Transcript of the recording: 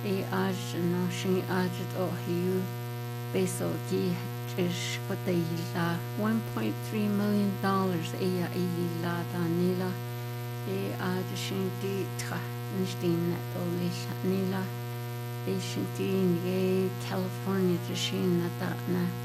E aj no shin aj o hiu beso ki ish kotayila $1.3 million eya ila danila e aj shinti tra nishtin dolila nila e shinti ye California shin na